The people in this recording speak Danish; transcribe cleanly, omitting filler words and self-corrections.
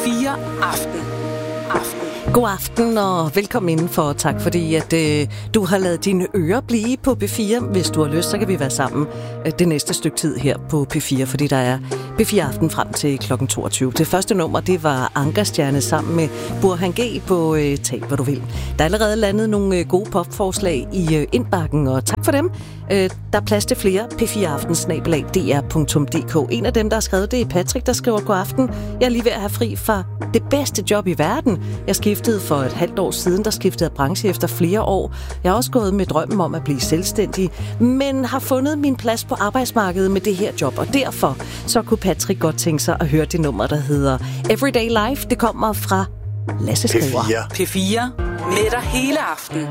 P4 Aften. God aften og velkommen indenfor. Tak fordi at du har ladet dine ører blive på P4. Hvis du har lyst, så kan vi være sammen det næste stykke tid her på P4, fordi der er P4 Aften frem til kl. 22. Det første nummer, det var Ankerstjerne sammen med Burhan G på Tag, hvor du vil. Der er allerede landet nogle gode popforslag i indbakken, og tak for dem. Der er plads til flere. p4aften@dr.dk. En af dem, der har skrevet, det er Patrick, der skriver: God aften. Jeg er lige ved at have fri fra det bedste job i verden. Jeg skiftede for et halvt år siden, der skiftede branche efter flere år. Jeg har også gået med drømmen om at blive selvstændig, men har fundet min plads på arbejdsmarkedet med det her job, og derfor så kunne Patrick godt tænke sig at høre det nummer, der hedder Everyday Life. Det kommer fra Lasse Skriver. P4 med dig hele aften.